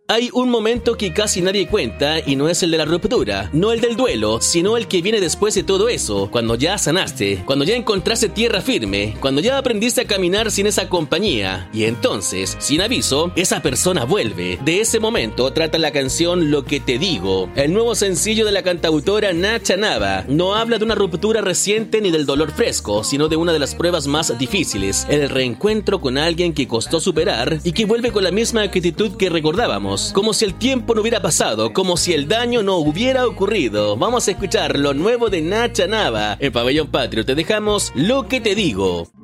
Hay un momento que casi nadie cuenta y no es el de la ruptura, no el del duelo, sino el que viene después de todo eso, cuando ya sanaste, cuando ya encontraste tierra firme, cuando ya aprendiste a caminar sin esa compañía. Y entonces, sin aviso, esa persona vuelve. De ese momento trata la canción Lo que te digo, el nuevo sencillo de la cantautora Nacha Nava. No habla de una ruptura reciente ni del dolor fresco, sino de una de las pruebas más difíciles, el reencuentro con alguien que costó superar y que vuelve con la misma actitud que recordábamos, como si el tiempo no hubiera pasado, como si el daño no hubiera ocurrido. Vamos a escuchar lo nuevo de Nacha Nava. En Pabellón Patrio te dejamos Lo que te digo.